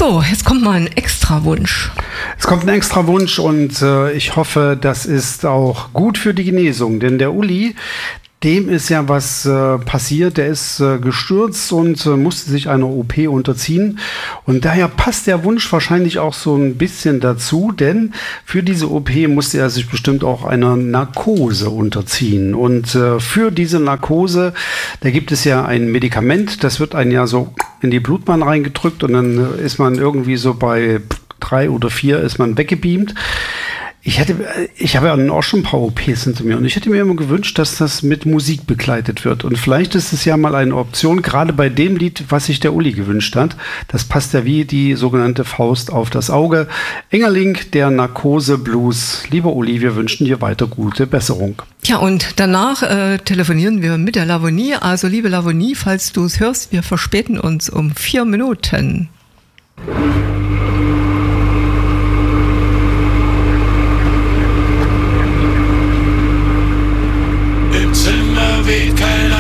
So, jetzt kommt mal ein Extrawunsch. Es kommt ein Extrawunsch und ich hoffe, das ist auch gut für die Genesung, denn der Uli, dem ist ja was passiert, der ist gestürzt und musste sich einer OP unterziehen und daher passt der Wunsch wahrscheinlich auch so ein bisschen dazu, denn für diese OP musste er sich bestimmt auch einer Narkose unterziehen und für diese Narkose, da gibt es ja ein Medikament, das wird einem ja so in die Blutbahn reingedrückt und dann ist man irgendwie so bei 3 oder 4 ist man weggebeamt. Ich habe ja auch schon ein paar OPs hinter mir und ich hätte mir immer gewünscht, dass das mit Musik begleitet wird. Und vielleicht ist es ja mal eine Option, gerade bei dem Lied, was sich der Uli gewünscht hat. Das passt ja wie die sogenannte Faust auf das Auge. Engerling, der Narkose-Blues. Lieber Uli, wir wünschen dir weiter gute Besserung. Ja, und danach telefonieren wir mit der Lavonie. Also, liebe Lavonie, falls du es hörst, wir verspäten uns um 4 Minuten. Im Zimmer weht kein